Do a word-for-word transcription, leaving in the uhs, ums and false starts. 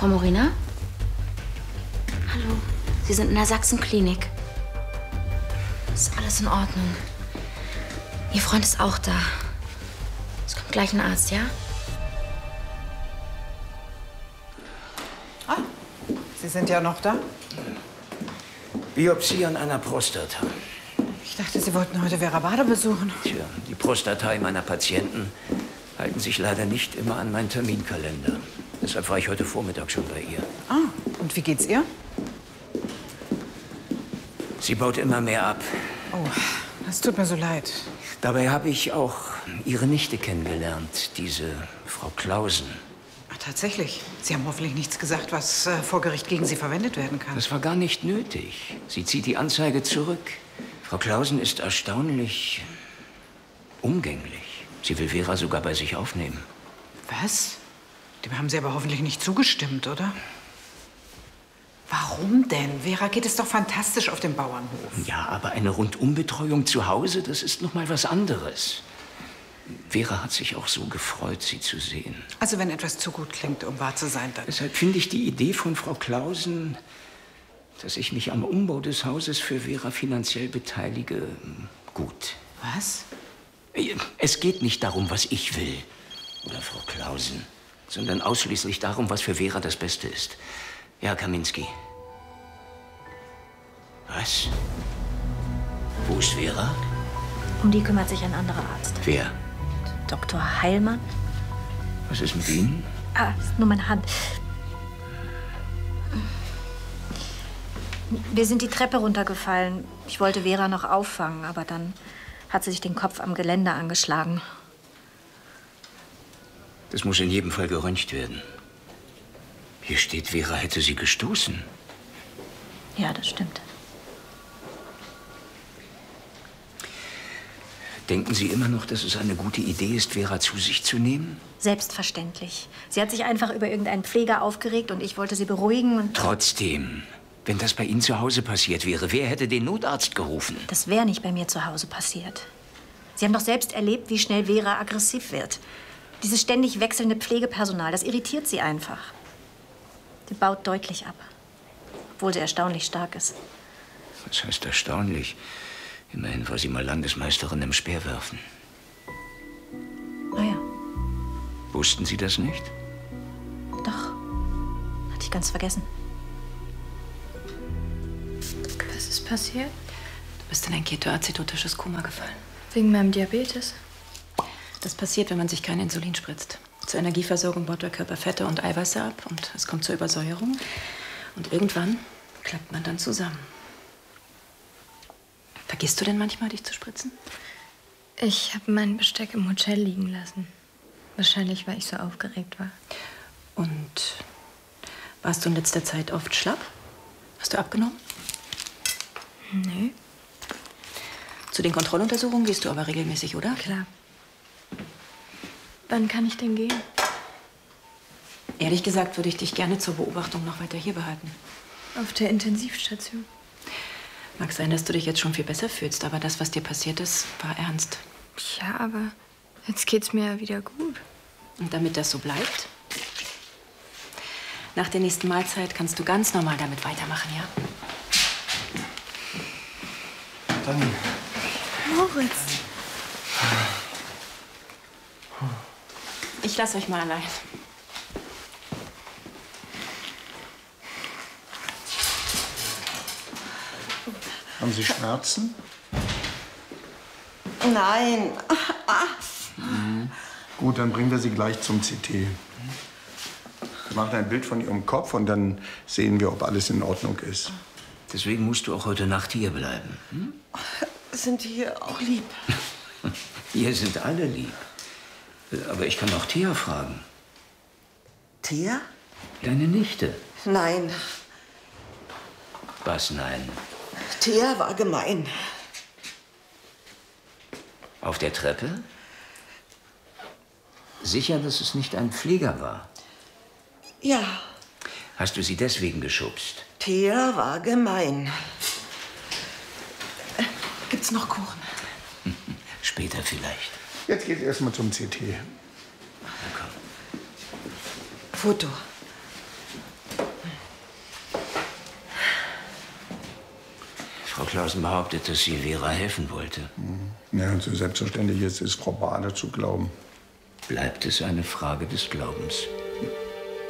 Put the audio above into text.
Frau Morina? Hallo, Sie sind in der Sachsenklinik. Ist alles in Ordnung. Ihr Freund ist auch da. Es kommt gleich ein Arzt, ja? Ah, Sie sind ja noch da? Biopsie an einer Prostata. Ich dachte, Sie wollten heute Vera Bade besuchen. Tja, die Prostata meiner Patienten halten sich leider nicht immer an meinen Terminkalender. Deshalb war ich heute Vormittag schon bei ihr. Ah, und wie geht's ihr? Sie baut immer mehr ab. Oh, das tut mir so leid. Dabei habe ich auch ihre Nichte kennengelernt, diese Frau Clausen. Ach, tatsächlich. Sie haben hoffentlich nichts gesagt, was äh, vor Gericht gegen Sie verwendet werden kann. Das war gar nicht nötig. Sie zieht die Anzeige zurück. Frau Clausen ist erstaunlich umgänglich. Sie will Vera sogar bei sich aufnehmen. Was? Dem haben Sie aber hoffentlich nicht zugestimmt, oder? Warum denn? Vera geht es doch fantastisch auf dem Bauernhof. Ja, aber eine Rundumbetreuung zu Hause, das ist noch mal was anderes. Vera hat sich auch so gefreut, Sie zu sehen. Also wenn etwas zu gut klingt, um wahr zu sein, dann... Deshalb finde ich die Idee von Frau Clausen, dass ich mich am Umbau des Hauses für Vera finanziell beteilige, gut. Was? Es geht nicht darum, was ich will, oder Frau Clausen, sondern ausschließlich darum, was für Vera das Beste ist. Ja, Kaminski. Was? Wo ist Vera? Um die kümmert sich ein anderer Arzt. Wer? Doktor Heilmann. Was ist mit Ihnen? Ah, ist nur meine Hand. Wir sind die Treppe runtergefallen. Ich wollte Vera noch auffangen, aber dann hat sie sich den Kopf am Geländer angeschlagen. Das muss in jedem Fall geröntgt werden. Hier steht, Vera hätte sie gestoßen. Ja, das stimmt. Denken Sie immer noch, dass es eine gute Idee ist, Vera zu sich zu nehmen? Selbstverständlich. Sie hat sich einfach über irgendeinen Pfleger aufgeregt und ich wollte sie beruhigen und... Trotzdem, wenn das bei Ihnen zu Hause passiert wäre, wer hätte den Notarzt gerufen? Das wäre nicht bei mir zu Hause passiert. Sie haben doch selbst erlebt, wie schnell Vera aggressiv wird. Dieses ständig wechselnde Pflegepersonal, das irritiert sie einfach. Sie baut deutlich ab, obwohl sie erstaunlich stark ist. Was heißt erstaunlich? Immerhin war sie mal Landesmeisterin im Speerwerfen. Ah ja. Wussten Sie das nicht? Doch. Hatte ich ganz vergessen. Was ist passiert? Du bist in ein ketoazidotisches Koma gefallen. Wegen meinem Diabetes? Das passiert, wenn man sich kein Insulin spritzt. Zur Energieversorgung baut der Körper Fette und Eiweiße ab und es kommt zur Übersäuerung. Und irgendwann klappt man dann zusammen. Vergisst du denn manchmal, dich zu spritzen? Ich habe mein Besteck im Hotel liegen lassen. Wahrscheinlich, weil ich so aufgeregt war. Und warst du in letzter Zeit oft schlapp? Hast du abgenommen? Nö. Zu den Kontrolluntersuchungen gehst du aber regelmäßig, oder? Klar. Wann kann ich denn gehen? Ehrlich gesagt würde ich dich gerne zur Beobachtung noch weiter hier behalten. Auf der Intensivstation. Mag sein, dass du dich jetzt schon viel besser fühlst, aber das, was dir passiert ist, war ernst. Ja, aber jetzt geht's mir ja wieder gut. Und damit das so bleibt, nach der nächsten Mahlzeit kannst du ganz normal damit weitermachen, ja? Dani. Moritz. Ich lasse euch mal allein. Haben Sie Schmerzen? Nein. Mhm. Gut, dann bringen wir Sie gleich zum C T. Wir machen ein Bild von Ihrem Kopf und dann sehen wir, ob alles in Ordnung ist. Deswegen musst du auch heute Nacht hier bleiben. Hm? Sind die hier auch lieb? Hier sind alle lieb. Aber ich kann auch Thea fragen. Thea? Deine Nichte. Nein. Was, nein? Thea war gemein. Auf der Treppe? Sicher, dass es nicht ein Pfleger war? Ja. Hast du sie deswegen geschubst? Thea war gemein. Äh, gibt's noch Kuchen? Später vielleicht. Jetzt geht's erstmal zum C T. Na komm. Foto. Frau Clausen behauptet, dass sie Vera helfen wollte. Ja, und so selbstverständlich ist es, Frau Bader zu glauben. Bleibt es eine Frage des Glaubens.